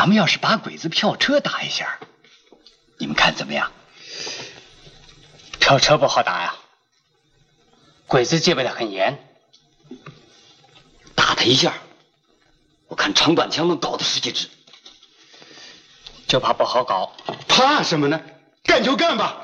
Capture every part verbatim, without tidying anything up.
咱们要是把鬼子票车打一下，你们看怎么样？ 票车不好打呀，鬼子戒备的很严。 打他一下，我看长短枪能搞他十几支。 就怕不好搞。 怕什么呢？干就干吧。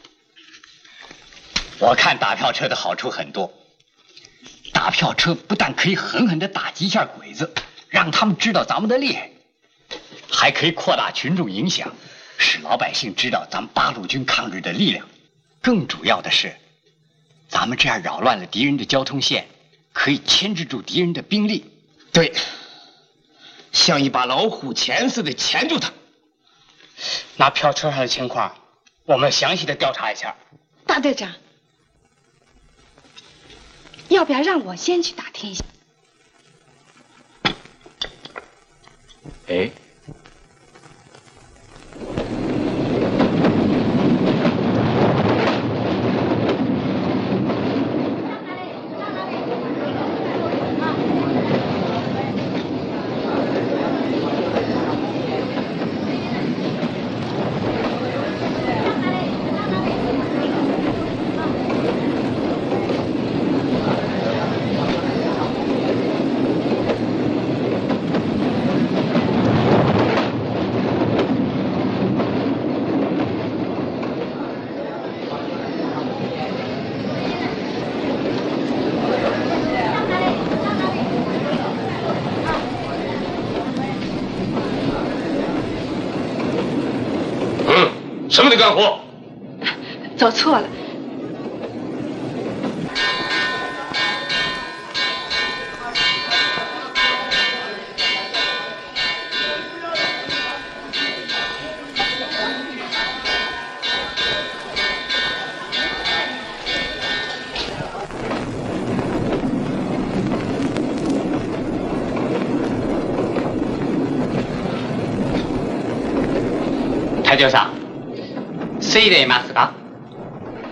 我看打票车的好处很多。打票车不但可以狠狠地打击一下鬼子，让他们知道咱们的厉害，还可以扩大群众影响，使老百姓知道咱们八路军抗日的力量。更主要的是，咱们这样扰乱了敌人的交通线，可以牵制住敌人的兵力。 对，像一把老虎钳似的钳住他。 那票车上的情况，我们详细的调查一下。 大队长，要不要让我先去打听一下？ 哎， 什么的干活？ 走错了。 台长さん、ついでいますか？